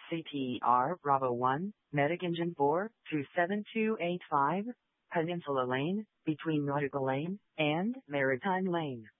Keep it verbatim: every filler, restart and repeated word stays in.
C T R Bravo one, Medic Engine four, two seven two eight five, Peninsula Lane, between Nautical Lane and Maritime Lane.